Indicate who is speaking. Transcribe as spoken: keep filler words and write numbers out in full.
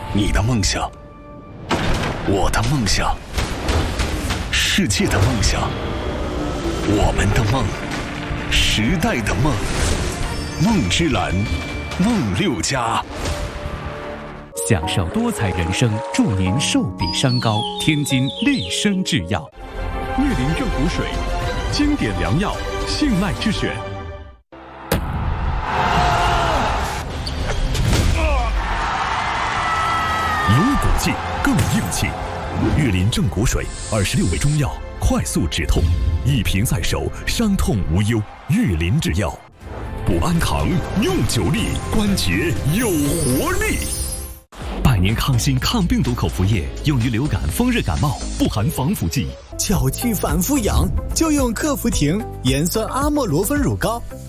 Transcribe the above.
Speaker 1: 你的梦想，我的梦想，世界的梦想，我们的梦，时代的梦。梦之蓝，梦六加。
Speaker 2: 享受多彩人生，祝您寿比山高。天津丽参制药，
Speaker 3: 玉林正骨水，经典良药，信赖之选。
Speaker 4: 有骨气，更硬气。玉林正骨水，二十六味中药，快速止痛，一瓶在手，伤痛无忧。玉林制药，不安扛，用久力，关节有活力。百年康心抗病毒口服液，用于流感、风热感冒，不含防腐剂。
Speaker 5: 脚气反复痒，就用克服婷盐酸阿莫罗芬乳膏，